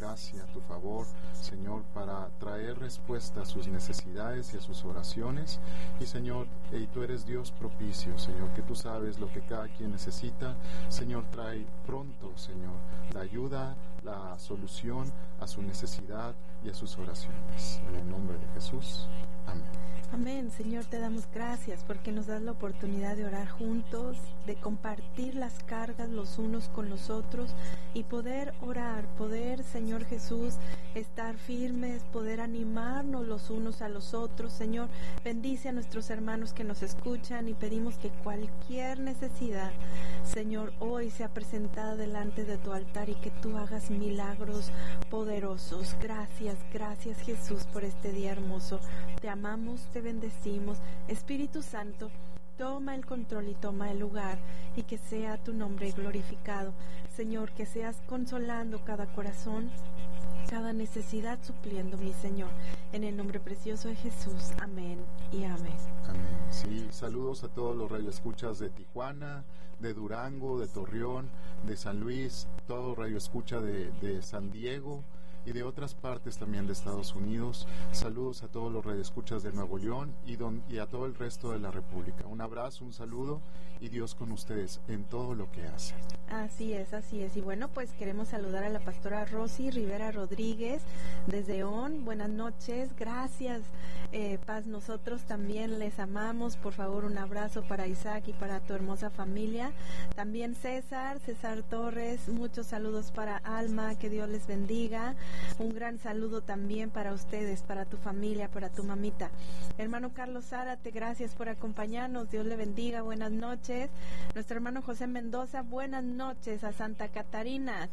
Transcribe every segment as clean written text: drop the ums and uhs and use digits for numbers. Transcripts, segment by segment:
gracia, a tu favor, Señor, para traer respuesta a sus necesidades y a sus oraciones. Y Señor, tú eres Dios propicio, Señor, que tú sabes lo que cada quien necesita. Señor, trae pronto, Señor, la ayuda, la solución a su necesidad y a sus oraciones. En el nombre de Jesús. Amén. Amén. Señor, te damos gracias porque nos das la oportunidad de orar juntos, de compartir las cargas los unos con los otros y poder orar, poder, Señor Jesús, estar firmes, poder animarnos los unos a los otros. Señor, bendice a nuestros hermanos que nos escuchan y pedimos que cualquier necesidad, Señor, hoy sea presentada delante de tu altar y que tú hagas milagros poderosos. Gracias, gracias Jesús por este día hermoso. Te amamos, te bendecimos. Espíritu Santo, toma el control y toma el lugar y que sea tu nombre glorificado. Señor, que seas consolando cada corazón, cada necesidad supliendo, mi Señor. En el nombre precioso de Jesús. Amén y amén. Amén. Sí, saludos a todos los radioescuchas de Tijuana, de Durango, de Torreón, de San Luis, todo radioescucha de San Diego y de otras partes también de Estados Unidos. Saludos a todos los radioescuchas de Nuevo León y a todo el resto de la República. Un abrazo, un saludo y Dios con ustedes en todo lo que hacen. Así es, así es. Y bueno, pues queremos saludar a la pastora Rosy Rivera Rodríguez desde ON. Buenas noches, gracias. Paz, nosotros también les amamos. Por favor, un abrazo para Isaac y para tu hermosa familia. También César Torres, muchos saludos para Alma, que Dios les bendiga. Un gran saludo también para ustedes, para tu familia, para tu mamita. Hermano Carlos Zárate, gracias por acompañarnos. Dios le bendiga, buenas noches. Nuestro hermano José Mendoza, buenas noches. A Santa Catarina,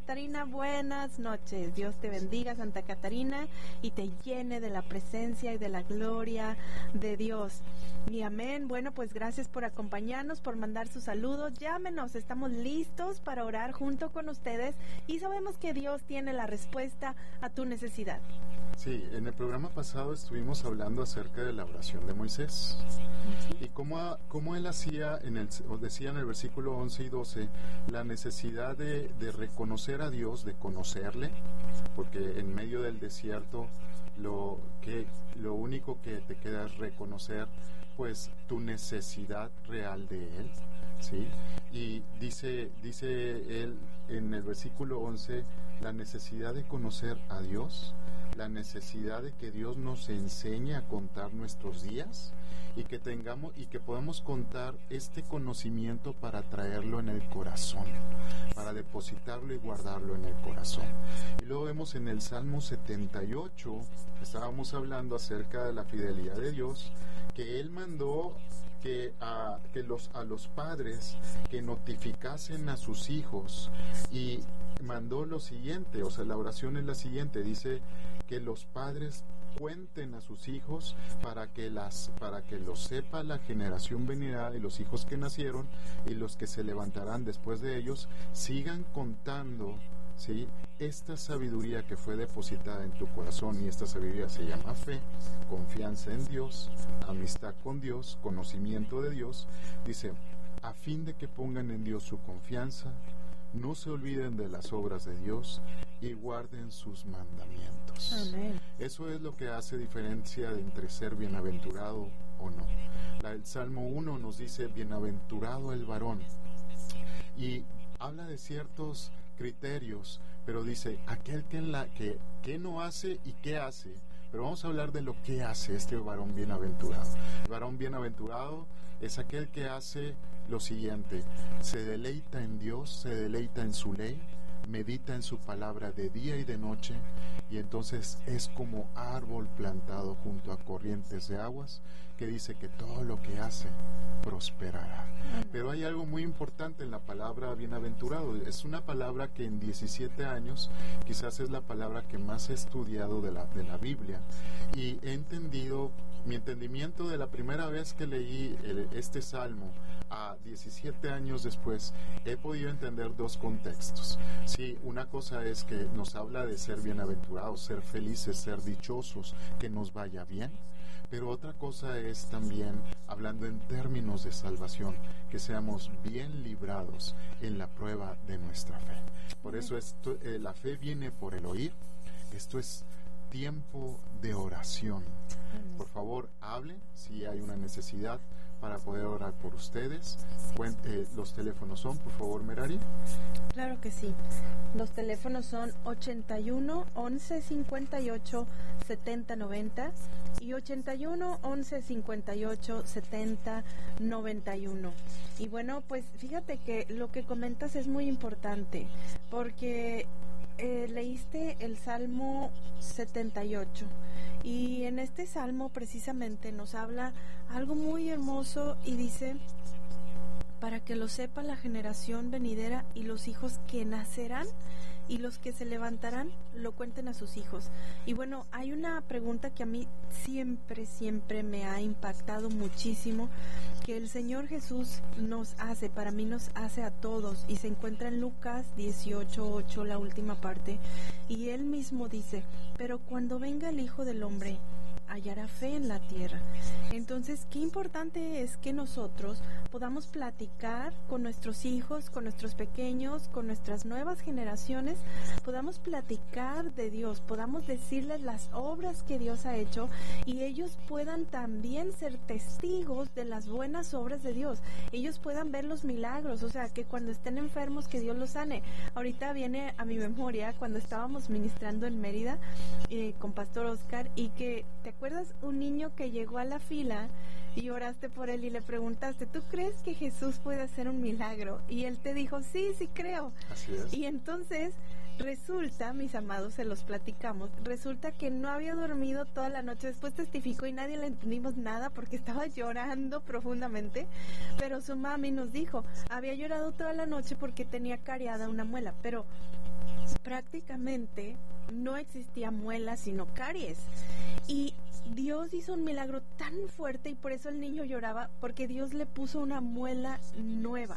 buenas noches. Dios te bendiga, Santa Catarina, y te llene de la presencia y de la gloria de Dios. Y amén. Bueno, pues gracias por acompañarnos, por mandar sus saludos. Llámenos, estamos listos para orar junto con ustedes y sabemos que Dios tiene la respuesta a tu necesidad. Sí, en el programa pasado estuvimos hablando acerca de la oración de Moisés y cómo él hacía, decía en el versículo 11 y 12, la necesidad de reconocer a Dios, de conocerle, porque en medio del desierto lo único que te queda es reconocer pues tu necesidad real de Él, ¿sí? Y dice él en el versículo 11, la necesidad de conocer a Dios, la necesidad de que Dios nos enseñe a contar nuestros días y que podamos contar este conocimiento para traerlo en el corazón, para depositarlo y guardarlo en el corazón. Y luego vemos en el Salmo 78, estábamos hablando acerca de la fidelidad de Dios, que Él mandó a los padres que notificasen a sus hijos y mandó lo siguiente, o sea, la oración es la siguiente, dice que los padres cuenten a sus hijos para que lo sepa la generación venidera y los hijos que nacieron y los que se levantarán después de ellos sigan contando, ¿sí?, esta sabiduría que fue depositada en tu corazón. Y esta sabiduría se llama fe, confianza en Dios, amistad con Dios, conocimiento de Dios. Dice, a fin de que pongan en Dios su confianza, no se olviden de las obras de Dios y guarden sus mandamientos. Amén. Eso es lo que hace diferencia entre ser bienaventurado o no. El Salmo 1 nos dice, bienaventurado el varón. Y habla de ciertos criterios, pero dice, aquel que no hace y qué hace. Pero vamos a hablar de lo que hace este varón bienaventurado. El varón bienaventurado es aquel que hace lo siguiente: se deleita en Dios, se deleita en su ley, medita en su palabra de día y de noche, y entonces es como árbol plantado junto a corrientes de aguas, que dice que todo lo que hace prosperará. Pero hay algo muy importante en la palabra bienaventurado. Es una palabra que en 17 años quizás es la palabra que más he estudiado de la Biblia, y he entendido mi entendimiento de la primera vez que leí este salmo a 17 años después, he podido entender dos contextos. Sí, una cosa es que nos habla de ser bienaventurados, ser felices, ser dichosos, que nos vaya bien. Pero otra cosa es también, hablando en términos de salvación, que seamos bien librados en la prueba de nuestra fe. Por eso la fe viene por el oír. Esto es tiempo de oración. Por favor, hable si hay una necesidad para poder orar por ustedes. Los teléfonos son, por favor, Merari. Claro que sí. Los teléfonos son 81 11 58 70 90 y 81 11 58 70 91. Y bueno, pues fíjate que lo que comentas es muy importante, porque leíste el Salmo 78 y en este salmo precisamente nos habla algo muy hermoso y dice: para que lo sepa la generación venidera y los hijos que nacerán y los que se levantarán lo cuenten a sus hijos. Y bueno, hay una pregunta que a mí siempre me ha impactado muchísimo, que el Señor Jesús nos hace, para mí nos hace a todos, y se encuentra en Lucas 18:8, la última parte, y Él mismo dice: pero cuando venga el Hijo del Hombre, hallará fe en la tierra. Entonces, qué importante es que nosotros podamos platicar con nuestros hijos, con nuestros pequeños, con nuestras nuevas generaciones, podamos platicar de Dios, podamos decirles las obras que Dios ha hecho y ellos puedan también ser testigos de las buenas obras de Dios. Ellos puedan ver los milagros, o sea, que cuando estén enfermos que Dios los sane. Ahorita viene a mi memoria cuando estábamos ministrando en Mérida con Pastor Oscar, y que ¿te acuerdas un niño que llegó a la fila y oraste por él y le preguntaste: ¿tú crees que Jesús puede hacer un milagro? Y él te dijo: sí creo. Así es. Y entonces resulta, mis amados, se los platicamos, resulta que no había dormido toda la noche. Después testificó y nadie le entendimos nada porque estaba llorando profundamente, pero su mami nos dijo: había llorado toda la noche porque tenía cariada una muela, pero prácticamente no existía muela sino caries. Y Dios hizo un milagro tan fuerte y por eso el niño lloraba, porque Dios le puso una muela nueva.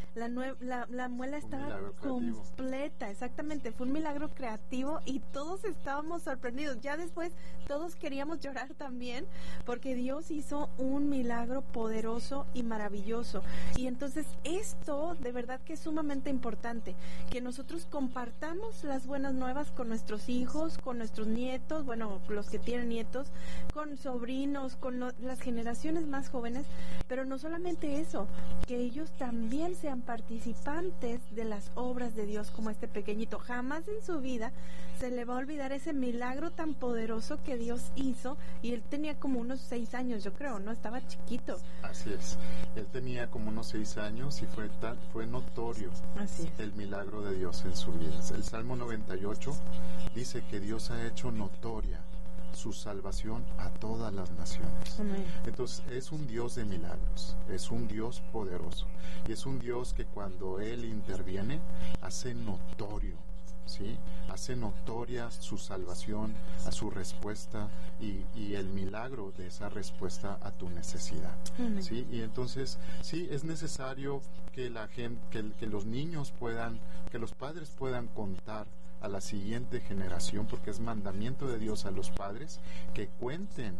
La muela estaba completa, exactamente, fue un milagro creativo y todos estábamos sorprendidos. Ya después todos queríamos llorar también, porque Dios hizo un milagro poderoso y maravilloso. Y entonces esto de verdad que es sumamente importante, que nosotros compartamos las buenas nuevas con nuestros hijos, con nuestros nietos, bueno, los que tienen nietos, con sobrinos, con las generaciones más jóvenes, pero no solamente eso, que ellos también sean participantes de las obras de Dios, como este pequeñito. Jamás en su vida se le va a olvidar ese milagro tan poderoso que Dios hizo, y él tenía como unos 6 años, yo creo, ¿no? Estaba chiquito. Así es, él tenía como unos 6 años y fue notorio el milagro de Dios en su vida. El Salmo 98 dice que Dios ha hecho notoria su salvación a todas las naciones. Amén. Entonces es un Dios de milagros, es un Dios poderoso, y es un Dios que cuando Él interviene hace notorio, ¿sí? Hace notoria su salvación, a su respuesta y el milagro de esa respuesta a tu necesidad. Amén. ¿Sí? Y entonces sí es necesario que la gente, que los niños puedan, que los padres puedan contar a la siguiente generación, porque es mandamiento de Dios a los padres que cuenten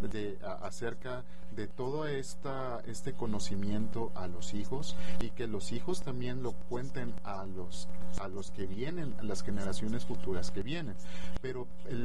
acerca de todo este conocimiento a los hijos, y que los hijos también lo cuenten a los que vienen, a las generaciones futuras que vienen. Pero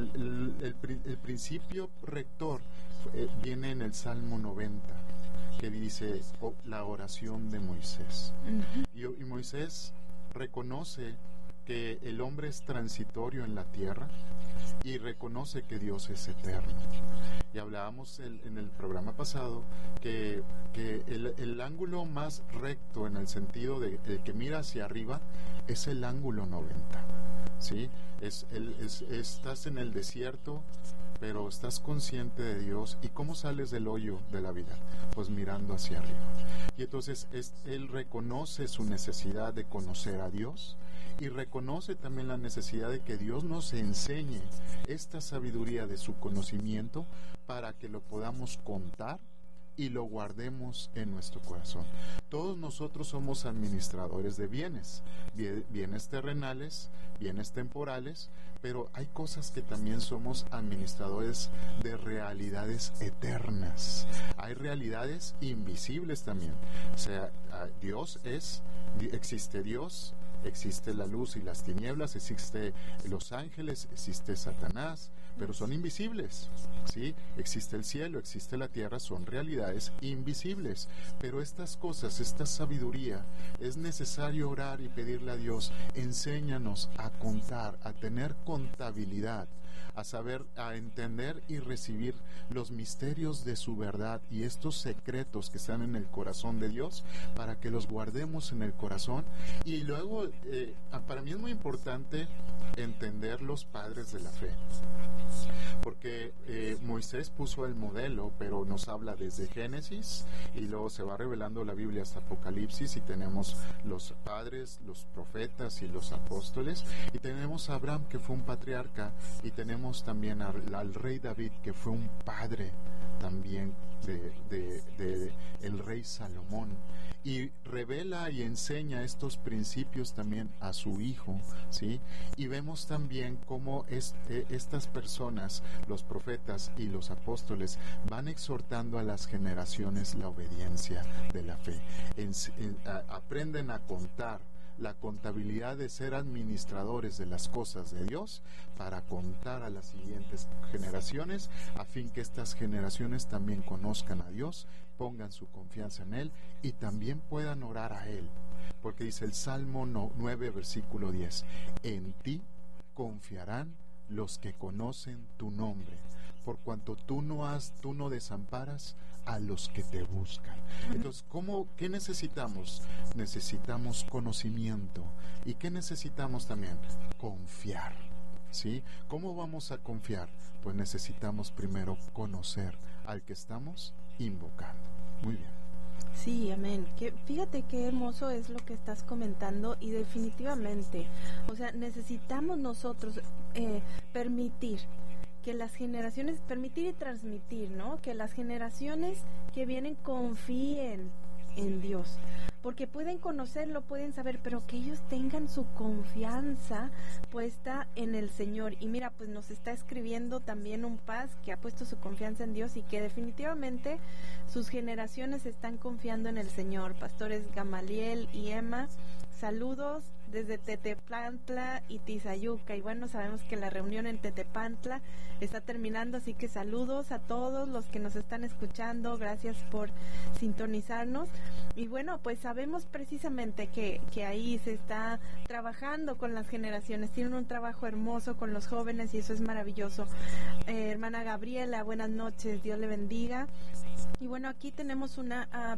el principio rector viene en el Salmo 90, que dice la oración de Moisés. Uh-huh. Y Moisés reconoce que el hombre es transitorio en la tierra y reconoce que Dios es eterno. Y hablábamos en el programa pasado que el ángulo más recto, en el sentido de que mira hacia arriba, es el ángulo 90, ¿sí? Estás en el desierto, pero estás consciente de Dios. ¿Y cómo sales del hoyo de la vida? Pues mirando hacia arriba. Y entonces él reconoce su necesidad de conocer a Dios, y reconoce también la necesidad de que Dios nos enseñe esta sabiduría de su conocimiento para que lo podamos contar y lo guardemos en nuestro corazón. Todos nosotros somos administradores de bienes terrenales, bienes temporales, pero hay cosas que también somos administradores de realidades eternas. Hay realidades invisibles también. O sea, existe Dios, existe la luz y las tinieblas, existe los ángeles, existe Satanás, pero son invisibles, ¿sí? Existe el cielo, existe la tierra, son realidades invisibles, pero estas cosas, esta sabiduría, es necesario orar y pedirle a Dios, enséñanos a contar, a tener contabilidad, a saber, a entender y recibir los misterios de su verdad y estos secretos que están en el corazón de Dios, para que los guardemos en el corazón. Y luego, para mí es muy importante entender los padres de la fe, porque Moisés puso el modelo, pero nos habla desde Génesis y luego se va revelando la Biblia hasta Apocalipsis, y tenemos los padres, los profetas y los apóstoles, y tenemos a Abraham, que fue un patriarca, y tenemos también al rey David, que fue un padre también de el rey Salomón, y revela y enseña estos principios también a su hijo, ¿sí? Y vemos también cómo estas personas, los profetas y los apóstoles, van exhortando a las generaciones la obediencia de la fe. Aprenden a contar, la contabilidad de ser administradores de las cosas de Dios, para contar a las siguientes generaciones, a fin que estas generaciones también conozcan a Dios, pongan su confianza en Él y también puedan orar a Él, porque dice el Salmo 9, versículo 10: en ti confiarán los que conocen tu nombre, por cuanto tú no desamparas a los que te buscan. Entonces, ¿qué necesitamos? Necesitamos conocimiento. ¿Y qué necesitamos también? Confiar, ¿sí? ¿Cómo vamos a confiar? Pues necesitamos primero conocer al que estamos invocando. Muy bien. Sí, amén. Fíjate qué hermoso es lo que estás comentando, y definitivamente, o sea, necesitamos nosotros permitir que las generaciones, permitir y transmitir, ¿no? Que las generaciones que vienen confíen en Dios, porque pueden conocerlo, pueden saber, pero que ellos tengan su confianza puesta en el Señor. Y mira, pues nos está escribiendo también un Paz que ha puesto su confianza en Dios y que definitivamente sus generaciones están confiando en el Señor. Pastores Gamaliel y Emma, saludos desde Tetepantla y Tizayuca. Y bueno, sabemos que la reunión en Tetepantla está terminando, así que saludos a todos los que nos están escuchando. Gracias por sintonizarnos. Y bueno, pues sabemos precisamente que ahí se está trabajando con las generaciones. Tienen un trabajo hermoso con los jóvenes y eso es maravilloso. Hermana Gabriela, buenas noches, Dios le bendiga. Y bueno, aquí tenemos un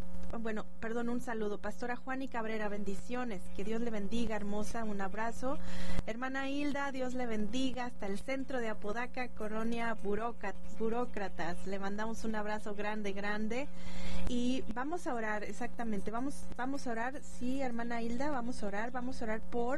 saludo. Pastora Juani Cabrera, bendiciones, que Dios le bendiga, hermosa, un abrazo. Hermana Hilda, Dios le bendiga, hasta el centro de Apodaca, Colonia Burócratas. Le mandamos un abrazo grande. Y vamos a orar, exactamente, vamos a orar, sí, hermana Hilda, vamos a orar por...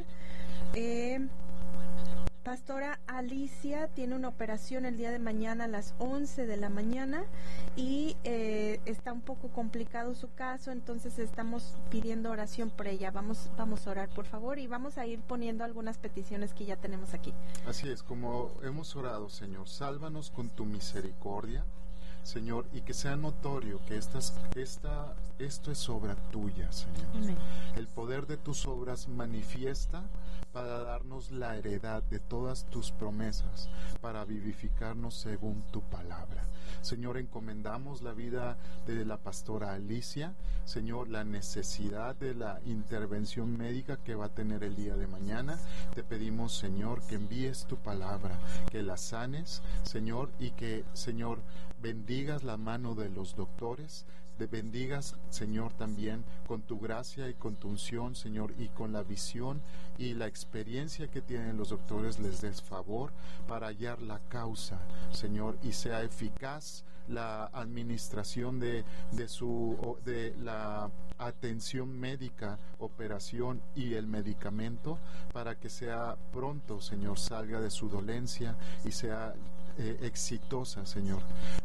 Pastora Alicia tiene una operación el día de mañana a las 11 de la mañana y está un poco complicado su caso, entonces estamos pidiendo oración por ella. Vamos a orar, por favor, y vamos a ir poniendo algunas peticiones que ya tenemos aquí. Así es, como hemos orado, Señor, sálvanos con tu misericordia, Señor, y que sea notorio que esto es obra tuya, Señor. Amén. El poder de tus obras manifiesta para darnos la heredad de todas tus promesas, para vivificarnos según tu palabra. Señor, encomendamos la vida de la pastora Alicia, Señor, la necesidad de la intervención médica que va a tener el día de mañana. Te pedimos, Señor, que envíes tu palabra, que la sanes, Señor, y que, Señor, bendigas la mano de los doctores. bendigas, Señor, también con tu gracia y con tu unción, Señor, y con la visión y la experiencia que tienen los doctores, les des favor para hallar la causa, Señor, y sea eficaz la administración de la atención médica, operación y el medicamento, para que sea pronto, Señor, salga de su dolencia y sea exitosa, Señor.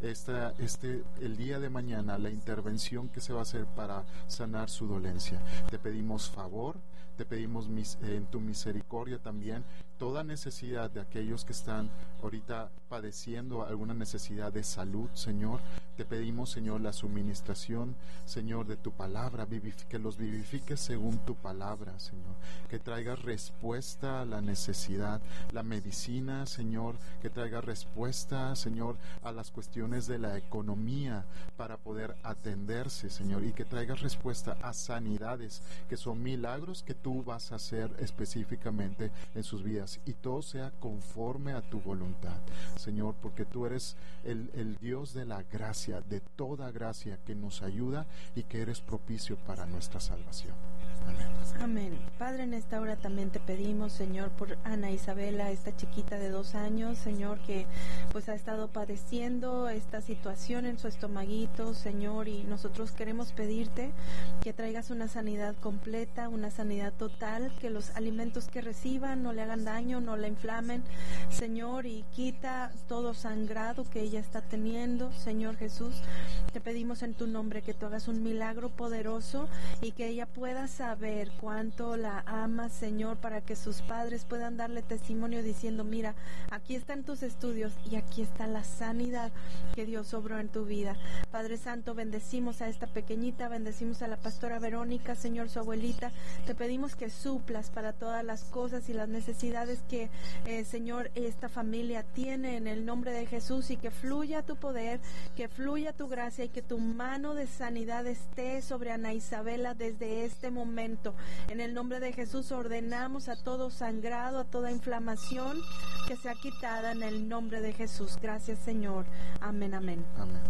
El día de mañana, la intervención que se va a hacer para sanar su dolencia. Te pedimos favor, te pedimos en tu misericordia también toda necesidad de aquellos que están ahorita padeciendo alguna necesidad de salud, Señor. Te pedimos, Señor, la suministración, Señor, de tu palabra, que los vivifiques según tu palabra, Señor. Que traigas respuesta a la necesidad, la medicina, Señor, que traiga respuesta, Señor, a las cuestiones de la economía para poder atenderse, Señor, y que traigas respuesta a sanidades, que son milagros que tú vas a hacer específicamente en sus vidas, y todo sea conforme a tu voluntad, Señor, porque tú eres el Dios de la gracia, de toda gracia, que nos ayuda y que eres propicio para nuestra salvación. Amén. Amén. Padre, en esta hora también te pedimos, Señor, por Ana Isabela, esta chiquita de 2 años, Señor, que pues ha estado padeciendo esta situación en su estomaguito, Señor, y nosotros queremos pedirte que traigas una sanidad completa, una sanidad total, que los alimentos que reciban no le hagan daño, no la inflamen, Señor, y quita todo sangrado que ella está teniendo, Señor Jesús. Te pedimos en tu nombre que tú hagas un milagro poderoso y que ella pueda saber cuánto la amas, Señor, para que sus padres puedan darle testimonio diciendo: mira, aquí están tus estudios y aquí está la sanidad que Dios obró en tu vida. Padre Santo, bendecimos a esta pequeñita, bendecimos a la pastora Verónica, Señor, su abuelita. Te pedimos que suplas para todas las cosas y las necesidades que, Señor, esta familia tiene, en el nombre de Jesús, y que fluya tu poder, que fluya tu gracia y que tu mano de sanidad esté sobre Ana Isabela desde este momento. En el nombre de Jesús ordenamos a todo sangrado, a toda inflamación, que sea quitada en el nombre de Jesús. Gracias, Señor. Amén, amén. Amén.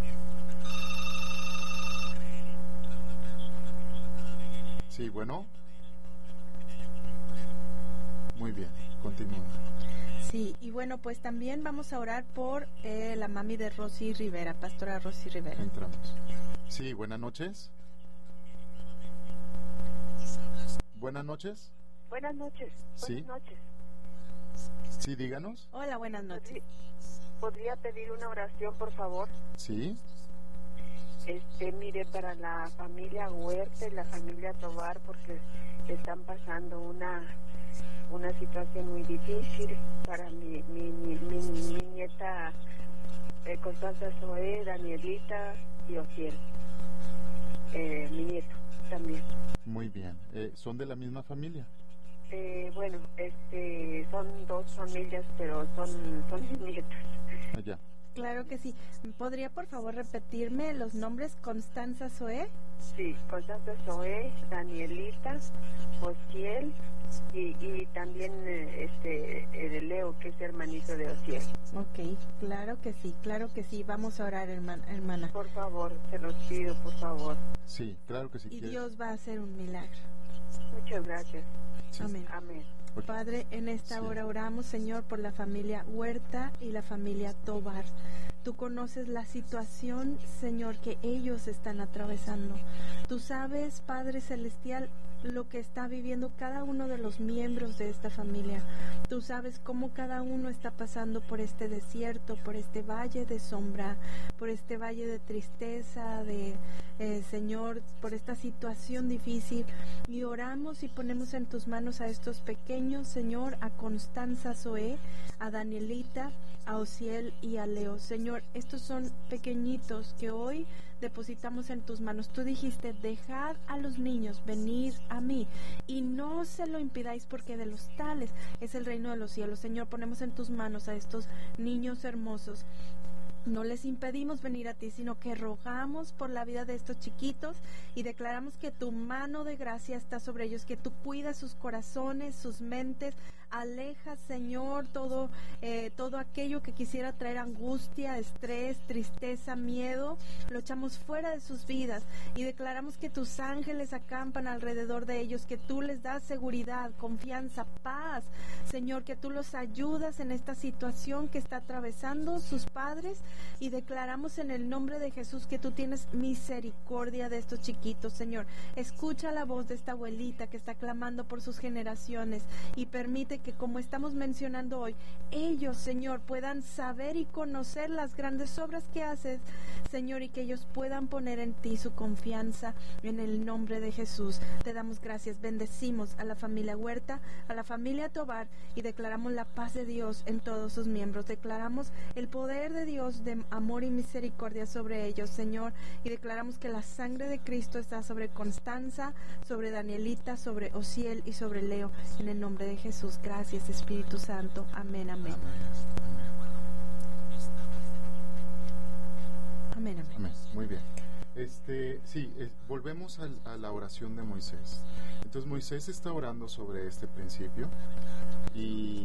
Sí, bueno. Muy bien, continúa. Sí, y bueno, pues también vamos a orar por la mami de Rosy Rivera, pastora Rosy Rivera. Entramos. Sí, buenas noches. Buenas noches. Buenas noches. Sí. Buenas noches. Sí, díganos. Hola, buenas noches. ¿Podría pedir una oración, por favor? Sí. Mire, para la familia Huerta y la familia Tobar, porque están pasando una situación muy difícil para mi nieta Constanza Zoé, Danielita y Ociel. Mi nieto también. Muy bien. ¿Son de la misma familia? Bueno, son 2 familias, pero son mis nietas. Allá. Claro que sí. ¿Podría, por favor, repetirme los nombres? Constanza Zoé. Sí, Constanza Zoé, Danielita, Ociel y también Leo, que es hermanito de Ociel. Ok, claro que sí. Vamos a orar, hermana. Por favor, se los pido, por favor. Sí, claro que sí. Y Dios va a hacer un milagro. Muchas gracias. Sí. Amén. Amén. Padre, en esta Sí. hora oramos, Señor, por la familia Huerta y la familia Tobar. Tú conoces la situación, Señor, que ellos están atravesando. Tú sabes, Padre Celestial, lo que está viviendo cada uno de los miembros de esta familia. Tú sabes cómo cada uno está pasando por este desierto, por este valle de sombra, por este valle de tristeza, Señor, por esta situación difícil. Y oramos y ponemos en tus manos a estos pequeños, Señor, a Constanza Zoé, a Danielita, a Ociel y a Leo. Señor, estos son pequeñitos que hoy depositamos en tus manos. Tú dijiste: dejad a los niños venir a mí y no se lo impidáis, porque de los tales es el reino de los cielos. Señor, ponemos en tus manos a estos niños hermosos. No les impedimos venir a ti, sino que rogamos por la vida de estos chiquitos y declaramos que tu mano de gracia está sobre ellos, que tú cuidas sus corazones, sus mentes, aleja, Señor, todo aquello que quisiera traer angustia, estrés, tristeza, miedo, lo echamos fuera de sus vidas y declaramos que tus ángeles acampan alrededor de ellos, que tú les das seguridad, confianza, paz, Señor, que tú los ayudas en esta situación que está atravesando sus padres, y declaramos en el nombre de Jesús que tú tienes misericordia de estos chiquitos, Señor. Escucha la voz de esta abuelita que está clamando por sus generaciones y permite que, como estamos mencionando hoy, ellos, Señor, puedan saber y conocer las grandes obras que haces, Señor, y que ellos puedan poner en ti su confianza en el nombre de Jesús. Te damos gracias, bendecimos a la familia Huerta, a la familia Tobar, y declaramos la paz de Dios en todos sus miembros. Declaramos el poder de Dios de amor y misericordia sobre ellos, Señor, y declaramos que la sangre de Cristo está sobre Constanza, sobre Danielita, sobre Osiel y sobre Leo, en el nombre de Jesús. Gracias, Espíritu Santo. Amén, amén. Amén, amén. Amén. Muy bien. Volvemos a la oración de Moisés. Entonces Moisés está orando sobre este principio y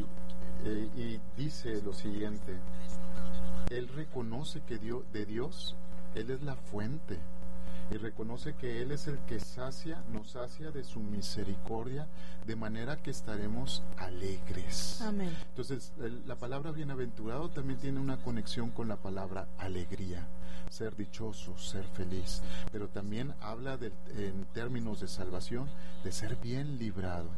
dice lo siguiente: él reconoce que de Dios, Él es la fuente, y reconoce que Él es el que nos sacia de su misericordia, de manera que estaremos alegres. Amén. Entonces, la palabra bienaventurado también tiene una conexión con la palabra alegría, ser dichoso, ser feliz, pero también habla en términos de salvación, de ser bien librado,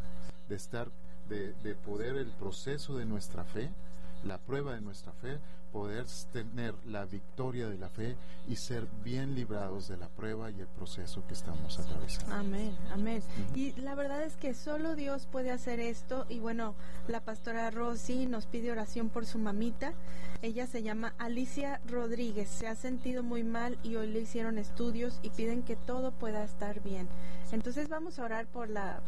de poder el proceso de nuestra fe, la prueba de nuestra fe, poder tener la victoria de la fe y ser bien librados de la prueba y el proceso que estamos atravesando. Amén, amén. Y la verdad es que solo Dios puede hacer esto. Y bueno, la pastora Rosy nos pide oración por su mamita. Ella se llama Alicia Rodríguez, se ha sentido muy mal y hoy le hicieron estudios y piden que todo pueda estar bien. Entonces vamos a orar por la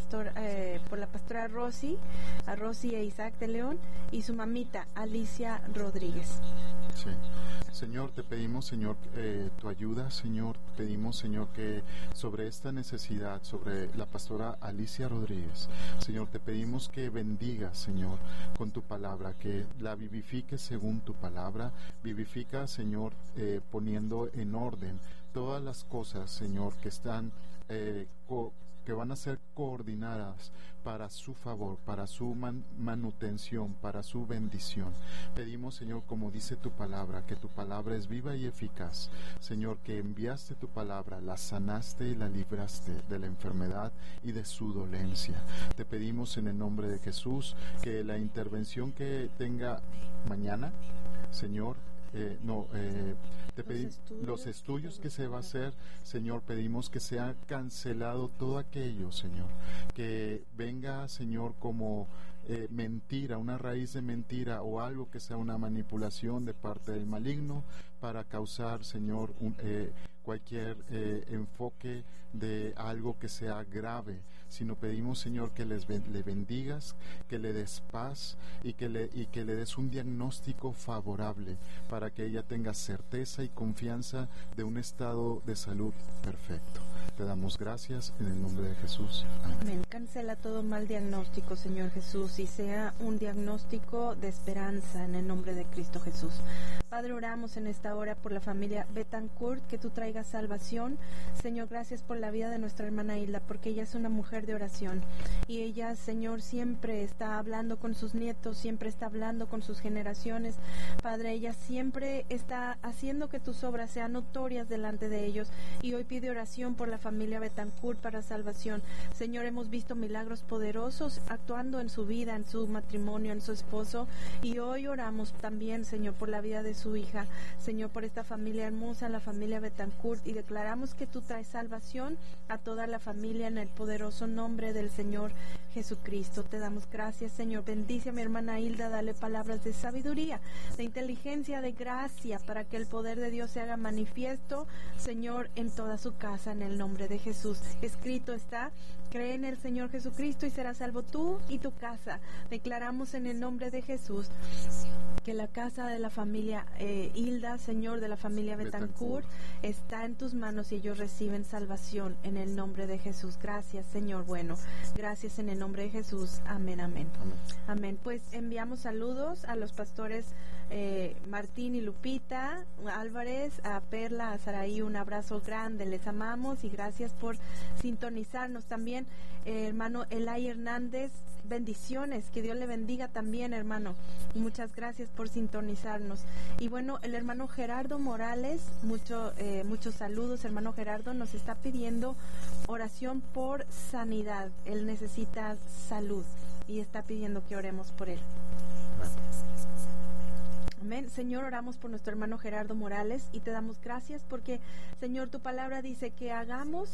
pastora Rosy, a Rosy e Isaac de León, y su mamita Alicia Rodríguez. Sí. Señor, te pedimos, Señor, tu ayuda, Señor. Pedimos, Señor, que sobre esta necesidad, sobre la pastora Alicia Rodríguez, Señor, te pedimos que bendigas, Señor, con tu palabra, que la vivifiques según tu palabra. Vivifica, Señor, poniendo en orden todas las cosas, Señor, que están que van a ser coordinadas para su favor, para su manutención, para su bendición. Pedimos, Señor, como dice tu palabra, que tu palabra es viva y eficaz. Señor, que enviaste tu palabra, la sanaste y la libraste de la enfermedad y de su dolencia. Te pedimos en el nombre de Jesús que la intervención que tenga mañana, Señor, te pedimos los estudios que se va a hacer, Señor, pedimos que sea cancelado todo aquello, Señor, que venga, Señor, como mentira, una raíz de mentira o algo que sea una manipulación de parte del maligno para causar, Señor, cualquier enfoque de algo que sea grave, sino pedimos, Señor, que le bendigas, que le des paz y que le des un diagnóstico favorable para que ella tenga certeza y confianza de un estado de salud perfecto. Te damos gracias en el nombre de Jesús. Amén. Amén. Cancela todo mal diagnóstico, Señor Jesús, y sea un diagnóstico de esperanza en el nombre de Cristo Jesús. Padre, oramos en esta hora por la familia Betancourt, que tú traigas salvación. Señor, gracias por la vida de nuestra hermana Hilda, porque ella es una mujer de oración. Y ella, Señor, siempre está hablando con sus nietos, siempre está hablando con sus generaciones. Padre, ella siempre está haciendo que tus obras sean notorias delante de ellos. Y hoy pide oración por la familia Betancourt para salvación. Señor, hemos visto milagros poderosos actuando en su vida, en su matrimonio, en su esposo. Y hoy oramos también, Señor, por la vida de su hija. Señor, por esta familia hermosa, la familia Betancourt, y declaramos que tú traes salvación a toda la familia en el poderoso nombre del Señor Jesucristo. Te damos gracias, Señor. Bendice a mi hermana Hilda, dale palabras de sabiduría, de inteligencia, de gracia, para que el poder de Dios se haga manifiesto, Señor, en toda su casa, en el nombre de Jesús. Escrito está: cree en el Señor Jesucristo y serás salvo tú y tu casa. Declaramos en el nombre de Jesús que la casa de la familia Hilda, Señor, de la familia Betancourt, está en tus manos y ellos reciben salvación en el nombre de Jesús. Gracias, Señor. Bueno, gracias en el nombre de Jesús. Amén, amén. Amén. Pues enviamos saludos a los pastores Martín y Lupita Álvarez, a Perla, a Saraí, un abrazo grande, les amamos y gracias por sintonizarnos. También hermano Elay Hernández, bendiciones, que Dios le bendiga también, hermano, y muchas gracias por sintonizarnos. Y bueno, el hermano Gerardo Morales, muchos saludos. Hermano Gerardo nos está pidiendo oración por sanidad, él necesita salud y está pidiendo que oremos por él. Amén. Señor, oramos por nuestro hermano Gerardo Morales y te damos gracias porque, Señor, tu palabra dice que hagamos,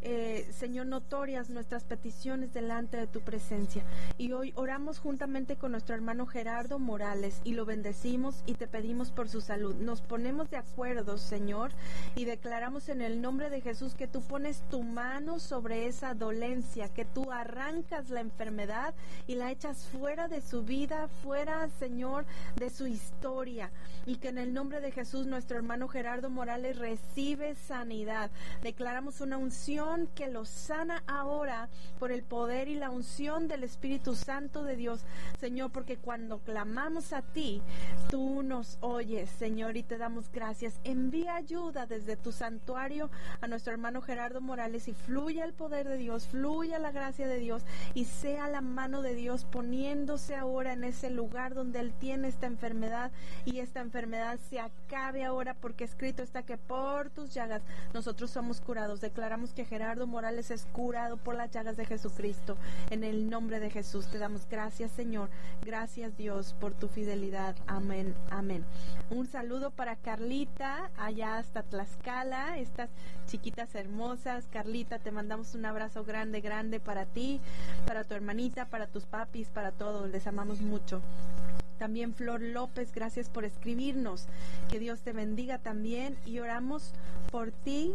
Señor, notorias nuestras peticiones delante de tu presencia. Y hoy oramos juntamente con nuestro hermano Gerardo Morales y lo bendecimos y te pedimos por su salud. Nos ponemos de acuerdo, Señor, y declaramos en el nombre de Jesús que tú pones tu mano sobre esa dolencia, que tú arrancas la enfermedad y la echas fuera de su vida, fuera, Señor, de su historia, y que en el nombre de Jesús nuestro hermano Gerardo Morales recibe sanidad. Declaramos una unción que lo sana ahora por el poder y la unción del Espíritu Santo de Dios, Señor, porque cuando clamamos a ti, tú nos oyes, Señor, y te damos gracias. Envía ayuda desde tu santuario a nuestro hermano Gerardo Morales y fluya el poder de Dios, fluya la gracia de Dios y sea la mano de Dios poniéndose ahora en ese lugar donde él tiene esta enfermedad, y esta enfermedad se acabe ahora, porque escrito está que por tus llagas nosotros somos curados. Declaramos que Gerardo Morales es curado por las llagas de Jesucristo. En el nombre de Jesús te damos gracias, Señor. Gracias, Dios, por tu fidelidad. Amén, amén. Un saludo para Carlita, allá hasta Tlaxcala, estas chiquitas hermosas. Carlita, te mandamos un abrazo grande, grande para ti, para tu hermanita, para tus papis, para todos. Les amamos mucho. También Flor López, gracias por escribirnos. Que Dios te bendiga también. Y oramos por ti,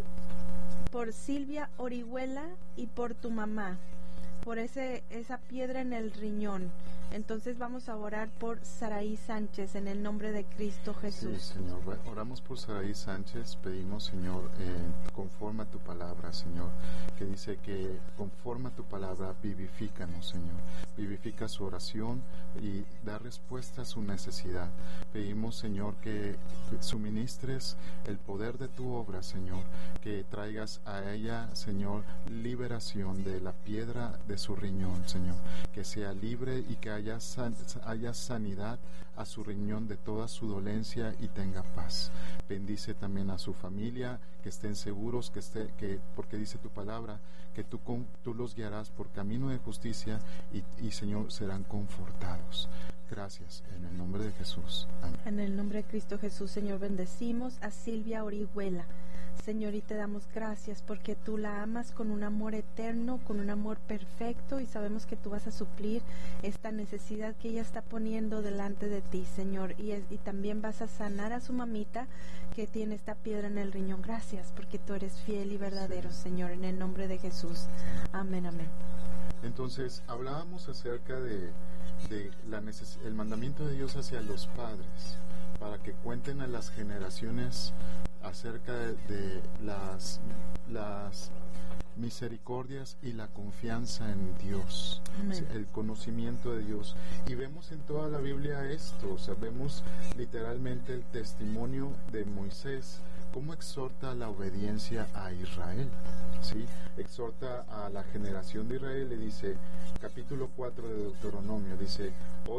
por Silvia Orihuela y por tu mamá, por esa piedra en el riñón. Entonces vamos a orar por Saraí Sánchez en el nombre de Cristo Jesús. Sí, Señor, oramos por Saraí Sánchez, pedimos, Señor, conforme a tu palabra, Señor, que dice que conforme a tu palabra vivifícanos, Señor, vivifica su oración y da respuesta a su necesidad. Pedimos, Señor, que suministres el poder de tu obra, Señor, que traigas a ella, Señor, liberación de la piedra de su riñón, Señor, que sea libre y que haya sanidad a su riñón de toda su dolencia y tenga paz. Bendice también a su familia, que estén seguros, porque dice tu palabra, que tú los guiarás por camino de justicia y Señor, serán confortados. Gracias, en el nombre de Jesús. Amén. En el nombre de Cristo Jesús, Señor, bendecimos a Silvia Orihuela. Señor, y te damos gracias porque tú la amas con un amor eterno, con un amor perfecto, y sabemos que tú vas a suplir esta necesidad que ella está poniendo delante de ti, Señor, y también vas a sanar a su mamita que tiene esta piedra en el riñón. Gracias porque tú eres fiel y verdadero, Señor, en el nombre de Jesús. Amén, amén. Entonces, hablábamos acerca de el mandamiento de Dios hacia los padres, para que cuenten a las generaciones acerca de las misericordias y la confianza en Dios, el conocimiento de Dios. Y vemos en toda la Biblia esto, o sea, vemos literalmente el testimonio de Moisés, cómo exhorta a la obediencia a Israel, ¿sí? Exhorta a la generación de Israel, le dice, capítulo 4 de Deuteronomio, dice,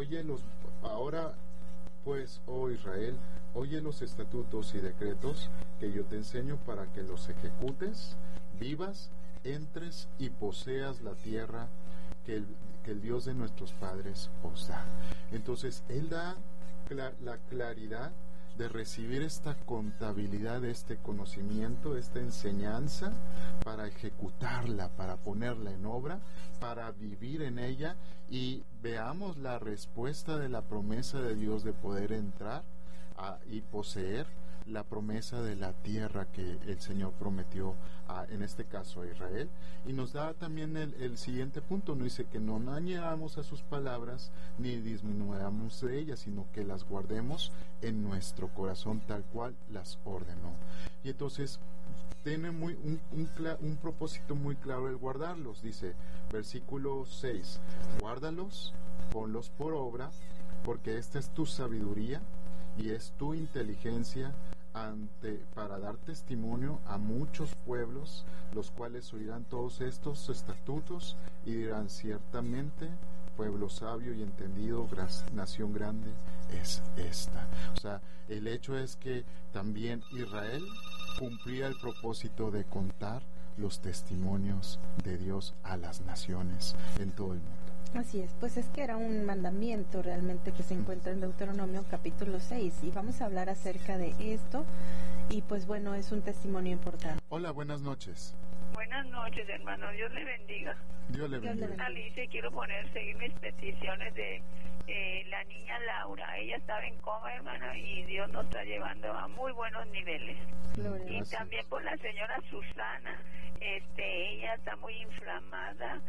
ahora pues, oh Israel, oye los estatutos y decretos que yo te enseño para que los ejecutes, vivas, entres y poseas la tierra que el Dios de nuestros padres os da. Entonces, Él da la claridad de recibir esta contabilidad, este conocimiento, esta enseñanza, para ejecutarla, para ponerla en obra, para vivir en ella, y veamos la respuesta de la promesa de Dios de poder entrar y poseer la promesa de la tierra que el Señor prometió en este caso a Israel. Y nos da también el siguiente punto, nos dice que no añadamos a sus palabras ni disminuyamos de ellas, sino que las guardemos en nuestro corazón tal cual las ordenó. Y entonces tiene un propósito muy claro el guardarlos. Dice, versículo 6, guárdalos, ponlos por obra, porque esta es tu sabiduría y es tu inteligencia para dar testimonio a muchos pueblos, los cuales oirán todos estos estatutos y dirán, ciertamente pueblo sabio y entendido, nación grande es esta. O sea, el hecho es que también Israel cumplía el propósito de contar los testimonios de Dios a las naciones en todo el mundo. Así es, pues es que era un mandamiento realmente que se encuentra en Deuteronomio capítulo 6 y vamos a hablar acerca de esto y pues bueno, es un testimonio importante. Hola, buenas noches. Buenas noches, hermano, Dios le bendiga. Dios le bendiga. Alicia, quiero seguir mis peticiones de la niña Laura. Ella estaba en coma, hermano, y Dios nos está llevando a muy buenos niveles. Gloria. Y también por la señora Susana. Ella está muy inflamada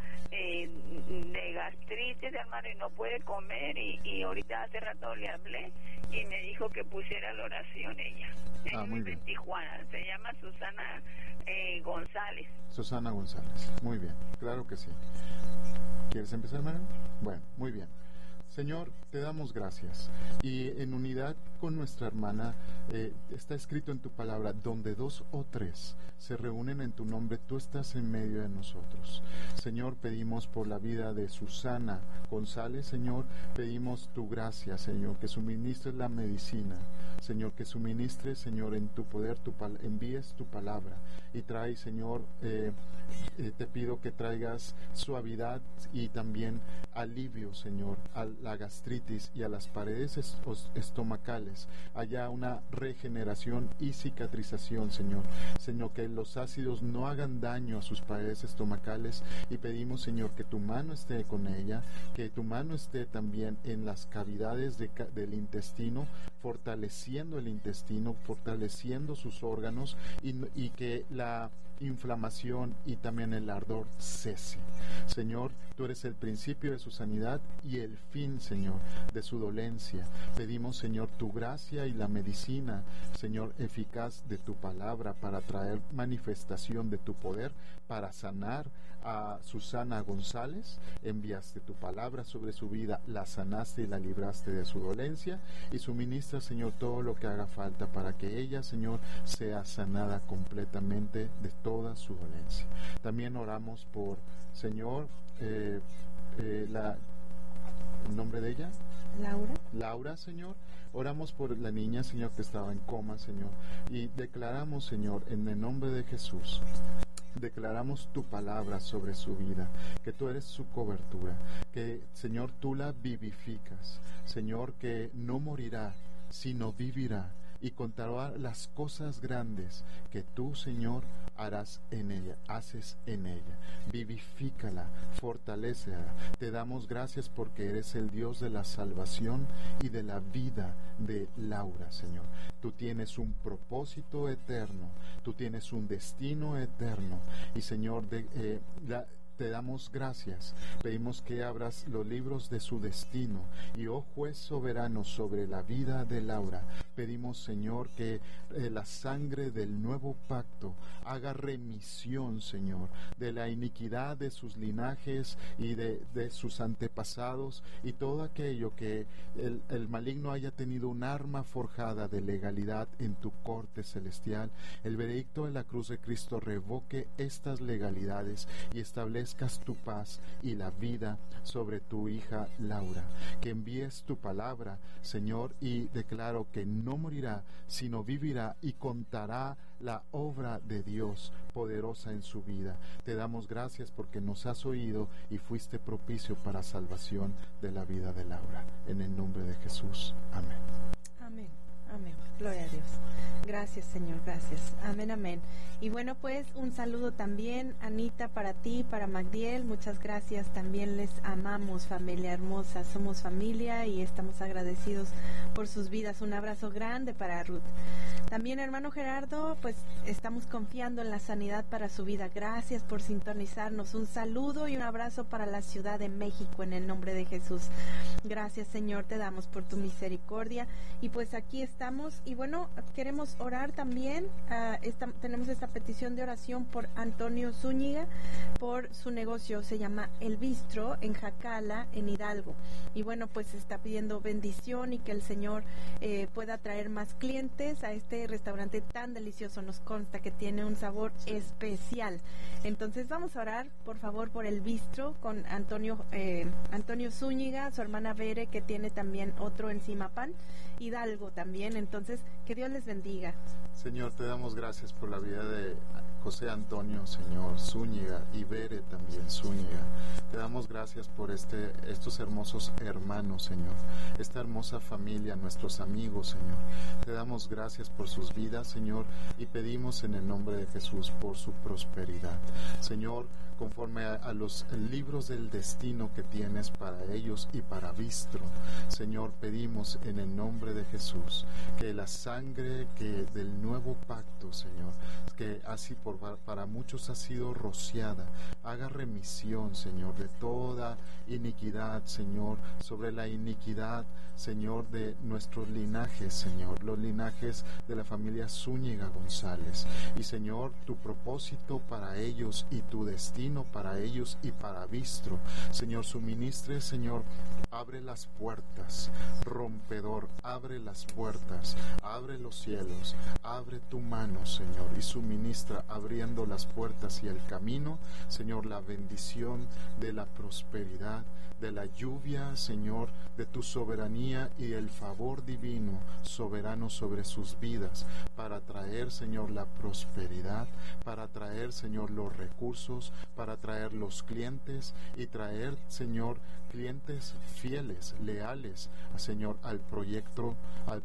de gastritis, hermano, y no puede comer, y ahorita hace rato le hablé y me dijo que pusiera la oración ella. Ella vive en Tijuana, se llama Susana González. Susana González, muy bien, claro que sí. ¿Quieres empezar, hermano? Bueno, muy bien. Señor, te damos gracias y en unidad con nuestra hermana está escrito en tu palabra, donde 2 o 3 se reúnen en tu nombre, tú estás en medio de nosotros. Señor, pedimos por la vida de Susana González, Señor, pedimos tu gracia, Señor, que suministres la medicina, Señor, que suministres, Señor, en tu poder, envíes tu palabra y trae, Señor, te pido que traigas suavidad y también alivio, Señor, a la gastritis y a las paredes estomacales. Haya una regeneración y cicatrización, Señor. Señor, que los ácidos no hagan daño a sus paredes estomacales y pedimos, Señor, que tu mano esté con ella, que tu mano esté también en las cavidades del intestino, fortaleciendo el intestino, fortaleciendo sus órganos y que la inflamación y también el ardor cese. Señor, tú eres el principio de su sanidad y el fin, Señor, de su dolencia. Pedimos, Señor, tu gracia y la medicina, Señor, eficaz de tu palabra para traer manifestación de tu poder, para sanar a Susana González. Enviaste tu palabra sobre su vida, la sanaste y la libraste de su dolencia y suministra, Señor, todo lo que haga falta para que ella, Señor, sea sanada completamente de toda su dolencia. También oramos por, Señor, el nombre de ella, Laura, Señor. Oramos por la niña, Señor, que estaba en coma, Señor, y declaramos, Señor, en el nombre de Jesús, declaramos tu palabra sobre su vida, que tú eres su cobertura, que, Señor, tú la vivificas, Señor, que no morirá, sino vivirá y contará las cosas grandes que tú, Señor, haces en ella. Vivifícala, fortalécela. Te damos gracias porque eres el Dios de la salvación y de la vida de Laura, Señor. Tú tienes un propósito eterno, tú tienes un destino eterno y, Señor, te damos gracias. Pedimos que abras los libros de su destino y, oh juez soberano sobre la vida de Laura, pedimos, Señor, que la sangre del nuevo pacto haga remisión, Señor, de la iniquidad de sus linajes y de sus antepasados y todo aquello que el maligno haya tenido un arma forjada de legalidad en tu corte celestial. El veredicto de la cruz de Cristo revoque estas legalidades y establezcas tu paz y la vida sobre tu hija Laura. Que envíes tu palabra, Señor, y declaro que no morirá, sino vivirá y contará la obra de Dios poderosa en su vida. Te damos gracias porque nos has oído y fuiste propicio para salvación de la vida de Laura. En el nombre de Jesús. Amén. Amén. Amén. Gloria a Dios. Gracias, Señor, gracias. Amén, amén. Y bueno, pues un saludo también, Anita, para ti, para Magdiel. Muchas gracias. También les amamos, familia hermosa. Somos familia y estamos agradecidos por sus vidas. Un abrazo grande para Ruth. También, hermano Gerardo, pues estamos confiando en la sanidad para su vida. Gracias por sintonizarnos. Un saludo y un abrazo para la Ciudad de México en el nombre de Jesús. Gracias, Señor, te damos por tu misericordia. Y pues aquí estamos. Y bueno, queremos orar también. Tenemos esta petición de oración por Antonio Zúñiga, por su negocio, se llama El Bistro, en Jacala, en Hidalgo. Y bueno, pues está pidiendo bendición y que el Señor pueda traer más clientes a este restaurante tan delicioso. Nos consta que tiene un sabor especial. Entonces vamos a orar, por favor, por El Bistro con Antonio Zúñiga, su hermana Bere, que tiene también otro en Zimapán, Hidalgo también. Entonces, que Dios les bendiga. Señor, te damos gracias por la vida de José Antonio, Señor, Zúñiga, y Bere también Zúñiga. Te damos gracias por estos hermosos hermanos, Señor, esta hermosa familia, nuestros amigos, Señor. Te damos gracias por sus vidas, Señor, y pedimos en el nombre de Jesús por su prosperidad. Señor, conforme a los libros del destino que tienes para ellos y para Bistro, Señor, pedimos en el nombre de Jesús que la sangre del nuevo pacto, Señor, que así para muchos ha sido rociada, haga remisión, Señor, de toda iniquidad, Señor, sobre la iniquidad, Señor, de nuestros linajes, Señor, los linajes de la familia Zúñiga González. Y, Señor, tu propósito para ellos y tu destino para ellos y para Bistro, Señor, suministre, Señor, abre las puertas, rompedor, abre las puertas, abre los cielos, abre tu mano, Señor, y suministra, abriendo las puertas y el camino, Señor, la bendición de la prosperidad, de la lluvia, Señor, de tu soberanía y el favor divino soberano sobre sus vidas, para traer, Señor, la prosperidad, para traer, Señor, los recursos, para traer los clientes y traer, Señor, clientes fieles, leales, Señor, al proyecto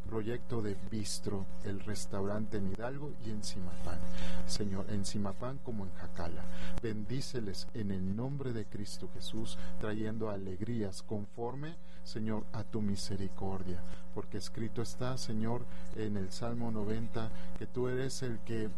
de Bistro, el restaurante en Hidalgo y en Zimapán, Señor, en Zimapán como en Jacala. Bendíceles en el nombre de Cristo Jesús, trayendo alegrías conforme, Señor, a tu misericordia, porque escrito está, Señor, en el Salmo 90, que tú eres el que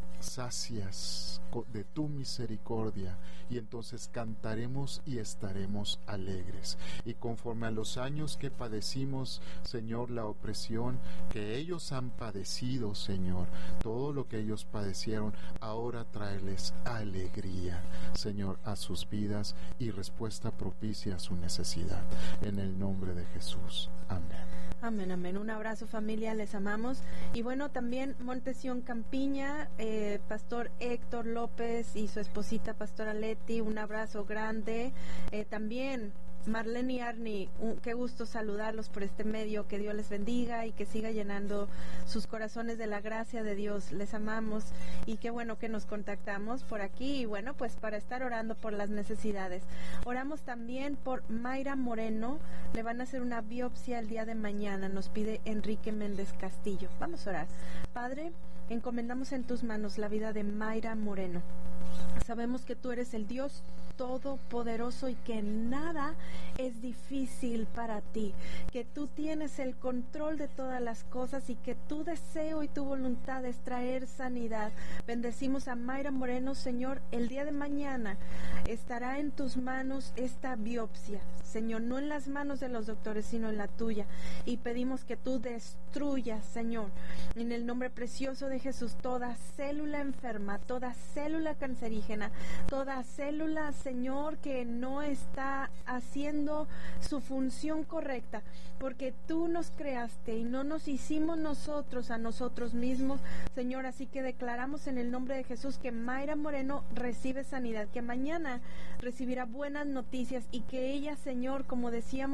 sacias de tu misericordia, y entonces cantaremos y estaremos alegres. Y conforme a los años que padecimos, Señor, la opresión que ellos han padecido, Señor, todo lo que ellos padecieron, ahora tráeles alegría, Señor, a sus vidas y respuesta propicia a su necesidad. En el nombre de Jesús. Amén. Amén, amén. Un abrazo, familia, les amamos. Y bueno, también Montesión Campiña, Pastor Héctor López y su esposita Pastora Leti, un abrazo grande. También Marlene y Arnie, qué gusto saludarlos por este medio, que Dios les bendiga y que siga llenando sus corazones de la gracia de Dios. Les amamos y qué bueno que nos contactamos por aquí y bueno, pues para estar orando por las necesidades. Oramos también por Mayra Moreno, le van a hacer una biopsia el día de mañana, nos pide Enrique Méndez Castillo. Vamos a orar. Padre, encomendamos en tus manos la vida de Mayra Moreno. Sabemos que tú eres el Dios todopoderoso y que nada es difícil para ti, que tú tienes el control de todas las cosas y que tu deseo y tu voluntad es traer sanidad. Bendecimos a Mayra Moreno, Señor, el día de mañana estará en tus manos esta biopsia, Señor, no en las manos de los doctores, sino en la tuya, y pedimos que tú destruyas, Señor, en el nombre precioso de Jesús, toda célula enferma, toda célula cancerígena, toda célula, Señor, que no está haciendo su función correcta, porque tú nos creaste y no nos hicimos nosotros a nosotros mismos, Señor, así que declaramos en el nombre de Jesús que Mayra Moreno recibe sanidad, que mañana recibirá buenas noticias y que ella, Señor, como decíamos,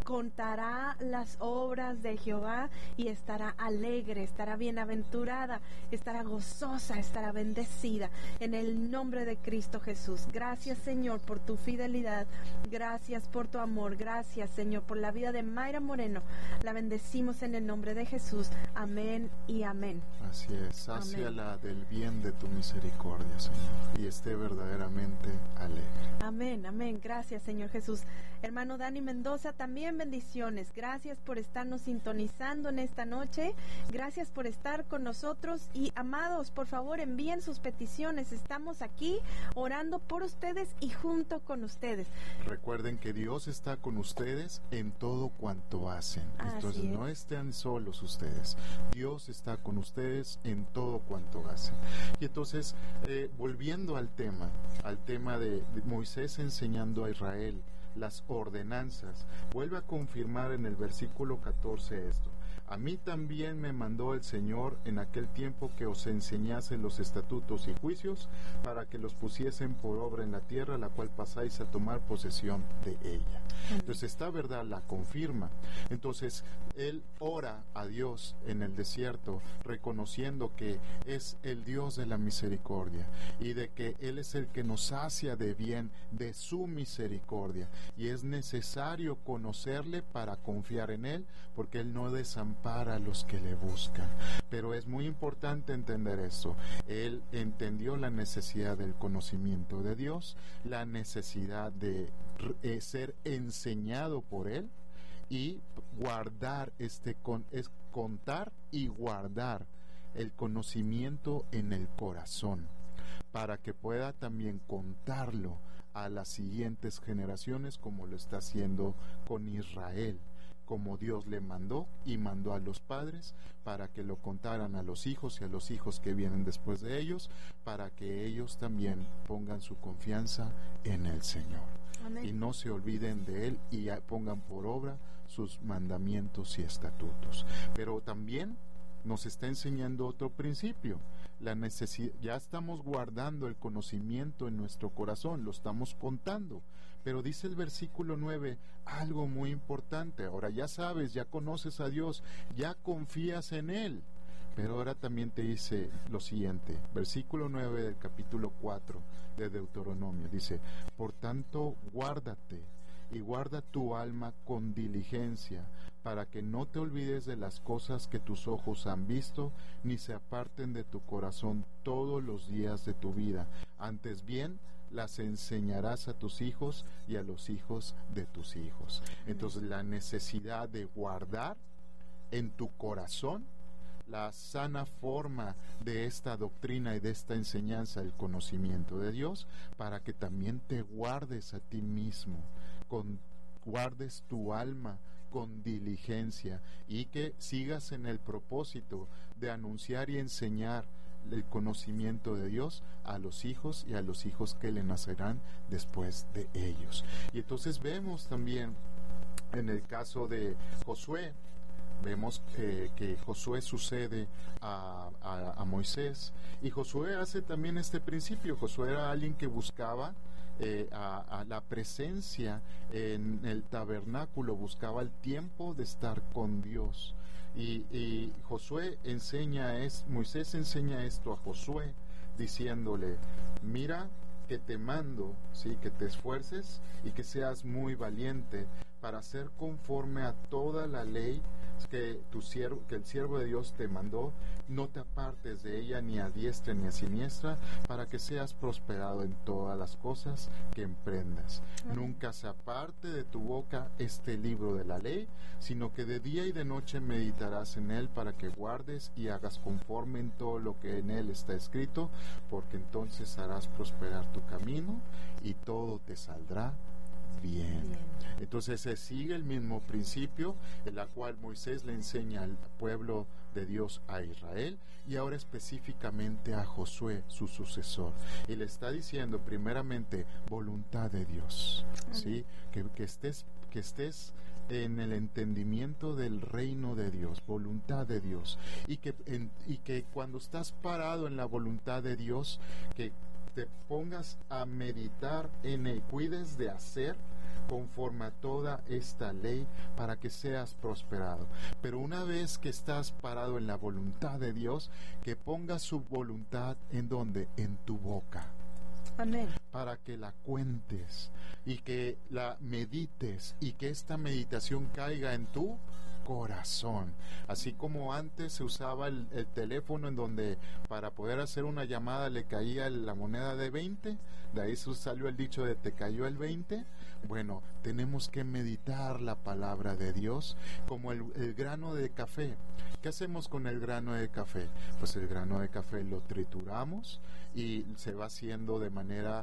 contará las obras de Jehová y estará alegre, estará bienaventurada, estará gozosa, estará bendecida en el nombre de Cristo Jesús. Gracias, Señor, por tu fidelidad, gracias por tu amor, gracias, Señor, por la vida de Mayra Moreno. La bendecimos en el nombre de Jesús. Amén y amén. Así es, sáciala del bien de tu misericordia, Señor, y esté verdaderamente alegre. Amén, amén. Gracias, Señor Jesús. Hermano Dani Mendoza, también bendiciones. Gracias por estarnos sintonizando en esta noche. Gracias por estar con nosotros. Y amados, por favor, envíen sus peticiones. Estamos aquí orando por ustedes y junto con ustedes. Recuerden que Dios está con ustedes en todo cuanto hacen. Entonces no estén solos ustedes. Dios está con ustedes en todo cuanto hacen. Y entonces, volviendo al tema de Moisés enseñando a Israel las ordenanzas, vuelve a confirmar en el versículo 14 esto: a mí también me mandó el Señor en aquel tiempo que os enseñase los estatutos y juicios, para que los pusiesen por obra en la tierra, la cual pasáis a tomar posesión de ella. Entonces esta verdad la confirma. Entonces él ora a Dios en el desierto, reconociendo que es el Dios de la misericordia y de que Él es el que nos sacia de bien de su misericordia, y es necesario conocerle para confiar en Él, porque Él no desampara a los que le buscan. Pero es muy importante entender esto. Él entendió la necesidad del conocimiento de Dios, la necesidad de ser enseñado por Él, y guardar es contar y guardar el conocimiento en el corazón, para que pueda también contarlo a las siguientes generaciones, como lo está haciendo con Israel, como Dios le mandó y mandó a los padres, para que lo contaran a los hijos y a los hijos que vienen después de ellos, para que ellos también pongan su confianza en el Señor. Amén. Y no se olviden de Él y pongan por obra sus mandamientos y estatutos. Pero también nos está enseñando otro principio. Ya estamos guardando el conocimiento en nuestro corazón, lo estamos contando. Pero dice el versículo 9 algo muy importante. Ahora ya sabes, ya conoces a Dios, ya confías en Él. Pero ahora también te dice lo siguiente, versículo 9 del capítulo 4 de Deuteronomio, dice: por tanto, guárdate y guarda tu alma con diligencia, para que no te olvides de las cosas que tus ojos han visto, ni se aparten de tu corazón todos los días de tu vida. Antes bien, las enseñarás a tus hijos y a los hijos de tus hijos. Entonces, la necesidad de guardar en tu corazón la sana forma de esta doctrina y de esta enseñanza, el conocimiento de Dios, para que también te guardes a ti mismo, guardes tu alma con diligencia, y que sigas en el propósito de anunciar y enseñar el conocimiento de Dios a los hijos y a los hijos que le nacerán después de ellos. Y entonces vemos también en el caso de Josué, vemos que Josué sucede a Moisés, y Josué hace también este principio. Josué era alguien que buscaba a la presencia en el tabernáculo, buscaba el tiempo de estar con Dios. Y Moisés enseña esto a Josué, diciéndole: mira que te mando, ¿sí?, que te esfuerces y que seas muy valiente para hacer conforme a toda la ley que el siervo de Dios te mandó. No te apartes de ella ni a diestra ni a siniestra, para que seas prosperado en todas las cosas que emprendas. Nunca se aparte de tu boca este libro de la ley, sino que de día y de noche meditarás en él, para que guardes y hagas conforme en todo lo que en él está escrito, porque entonces harás prosperar tu camino y todo te saldrá bien. Entonces se sigue el mismo principio en la cual Moisés le enseña al pueblo de Dios, a Israel, y ahora específicamente a Josué, su sucesor, y le está diciendo primeramente voluntad de Dios, ¿sí? Que estés en el entendimiento del reino de Dios, voluntad de Dios, y que cuando estás parado en la voluntad de Dios, que te pongas a meditar en él, cuides de hacer conforme a toda esta ley, para que seas prosperado. Pero una vez que estás parado en la voluntad de Dios, que pongas su voluntad en donde, en tu boca. Amén. Para que la cuentes y que la medites y que esta meditación caiga en tu corazón. Así como antes se usaba el teléfono en donde para poder hacer una llamada le caía la moneda de 20, de ahí salió el dicho de te cayó el 20. Bueno, tenemos que meditar la palabra de Dios como el grano de café. ¿Qué hacemos con el grano de café? Pues el grano de café lo trituramos y se va haciendo de manera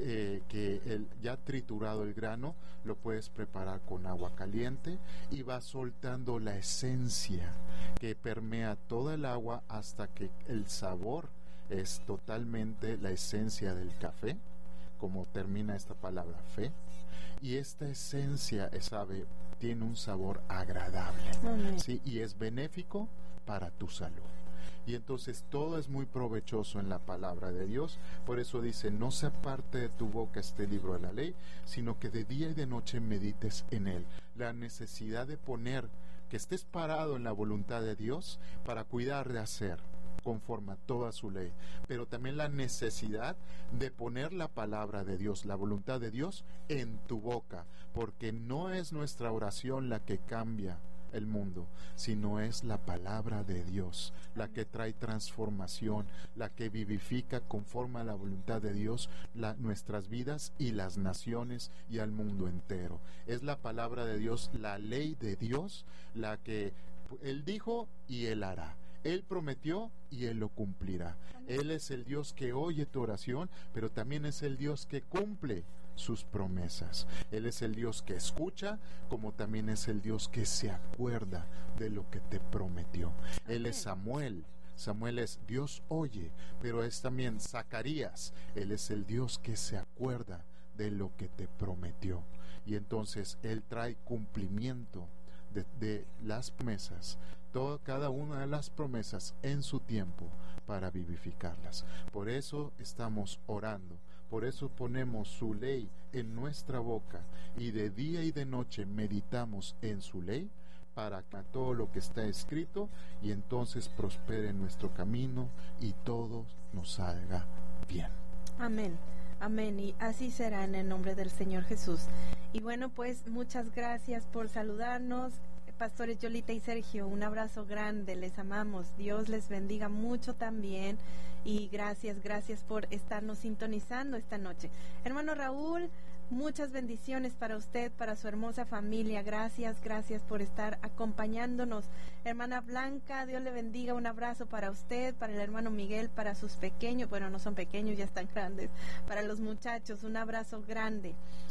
que ya triturado el grano lo puedes preparar con agua caliente y va soltando la esencia que permea toda el agua hasta que el sabor es totalmente la esencia del café, como termina esta palabra fe, y esta esencia, tiene un sabor agradable, ¿sí? Y es benéfico para tu salud. Y entonces todo es muy provechoso en la palabra de Dios. Por eso dice, no se aparte de tu boca este libro de la ley, sino que de día y de noche medites en él. La necesidad de poner, que estés parado en la voluntad de Dios para cuidar de hacer conforme a toda su ley, pero también la necesidad de poner la palabra de Dios, la voluntad de Dios en tu boca, porque no es nuestra oración la que cambia el mundo, sino es la palabra de Dios, la que trae transformación, la que vivifica conforme a la voluntad de Dios nuestras vidas y las naciones y al mundo entero. Es la palabra de Dios, la ley de Dios, la que Él dijo y Él hará. Él prometió y Él lo cumplirá. Él es el Dios que oye tu oración, pero también es el Dios que cumple sus promesas. Él es el Dios que escucha, como también es el Dios que se acuerda de lo que te prometió. Él es Samuel. Samuel es Dios oye, pero es también Zacarías. Él es el Dios que se acuerda de lo que te prometió. Y entonces Él trae cumplimiento de las promesas, cada una de las promesas en su tiempo para vivificarlas. Por eso estamos orando, por eso ponemos su ley en nuestra boca y de día y de noche meditamos en su ley para que todo lo que está escrito y entonces prospere nuestro camino y todo nos salga bien. Amén. Amén, y así será en el nombre del Señor Jesús. Y bueno, pues muchas gracias por saludarnos, pastores Yolita y Sergio, un abrazo grande, les amamos, Dios les bendiga mucho también, y gracias por estarnos sintonizando esta noche. Hermano Raúl, muchas bendiciones para usted, para su hermosa familia, gracias por estar acompañándonos. Hermana Blanca, Dios le bendiga, un abrazo para usted, para el hermano Miguel, para sus pequeños, bueno, no son pequeños, ya están grandes, para los muchachos, un abrazo grande.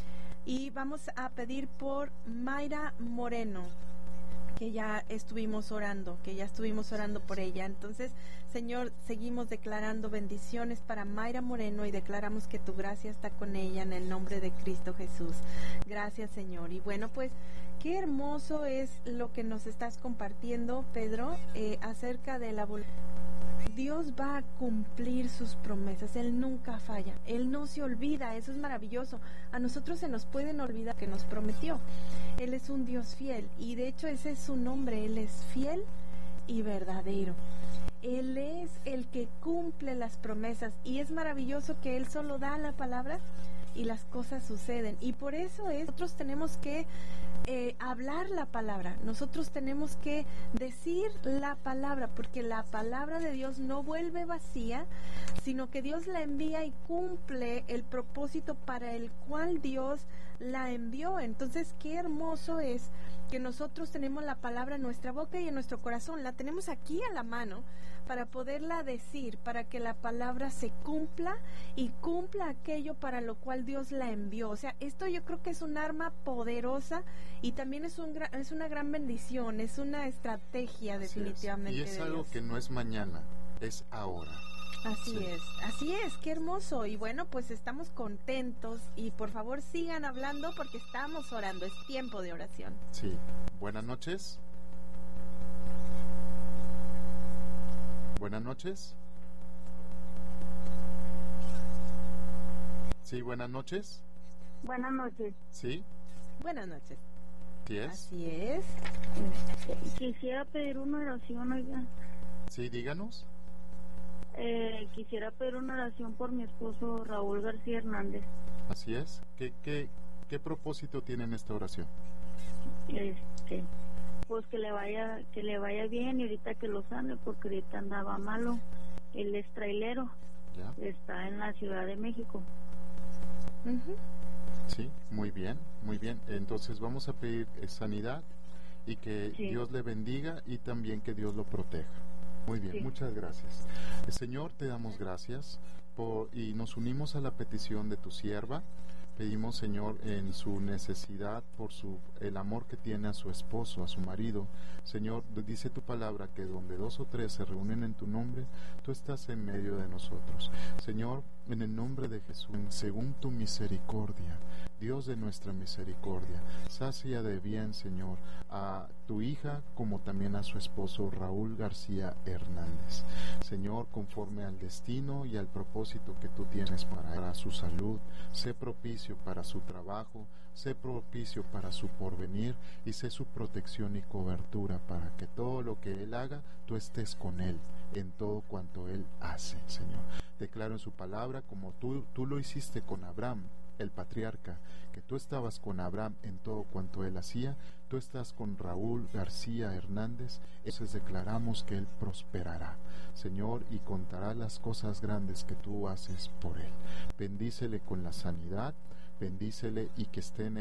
Y vamos a pedir por Mayra Moreno, que ya estuvimos orando por ella. Entonces, Señor, seguimos declarando bendiciones para Mayra Moreno y declaramos que tu gracia está con ella en el nombre de Cristo Jesús. Gracias, Señor. Y bueno, pues qué hermoso es lo que nos estás compartiendo, Pedro, acerca de la voluntad. Dios va a cumplir sus promesas, Él nunca falla, Él no se olvida, eso es maravilloso. A nosotros se nos pueden olvidar que nos prometió. Él es un Dios fiel y de hecho ese es su nombre, Él es fiel y verdadero. Él es el que cumple las promesas y es maravilloso que Él solo da la palabra y las cosas suceden. Y por eso nosotros tenemos que hablar la palabra, nosotros tenemos que decir la palabra, porque la palabra de Dios no vuelve vacía, sino que Dios la envía y cumple el propósito para el cual Dios la envió. Entonces, qué hermoso es que nosotros tenemos la palabra en nuestra boca y en nuestro corazón, la tenemos aquí a la mano para poderla decir, para que la palabra se cumpla y cumpla aquello para lo cual Dios la envió. O sea, esto yo creo que es un arma poderosa y también es una gran bendición, es una estrategia definitivamente. Y es algo que no es mañana, es ahora. Así es, qué hermoso. Y bueno, pues estamos contentos y por favor sigan hablando porque estamos orando, es tiempo de oración. Sí, buenas noches. Buenas noches. Sí, buenas noches. Buenas noches. Sí. Buenas noches. ¿Sí es? Así es. Quisiera pedir una oración, oiga. Sí, díganos. Quisiera pedir una oración por mi esposo Raúl García Hernández. Así es. ¿Qué propósito tiene en esta oración? Pues que le vaya bien y ahorita que lo sane, porque ahorita andaba malo. Él es trailero. ¿Ya? Está en la Ciudad de México. Uh-huh. Sí, muy bien, muy bien. Entonces vamos a pedir sanidad y que Dios le bendiga y también que Dios lo proteja. Muy bien, muchas gracias. Señor, te damos gracias y nos unimos a la petición de tu sierva. Pedimos, Señor, en su necesidad, por el amor que tiene a su esposo, a su marido. Señor, dice tu palabra que donde 2 o 3 se reúnen en tu nombre, tú estás en medio de nosotros. Señor, en el nombre de Jesús, según tu misericordia, Dios de nuestra misericordia, sacia de bien, Señor, a tu hija como también a su esposo Raúl García Hernández. Señor, conforme al destino y al propósito que tú tienes para su salud, sé propicio para su trabajo, sé propicio para su porvenir y sé su protección y cobertura para que todo lo que él haga, tú estés con él en todo cuanto él hace, Señor. Declaro en su palabra, como tú lo hiciste con Abraham, el patriarca, que tú estabas con Abraham en todo cuanto él hacía, tú estás con Raúl García Hernández. Entonces declaramos que él prosperará, Señor, y contará las cosas grandes que tú haces por él. Bendícele con la sanidad, bendícele y que esté en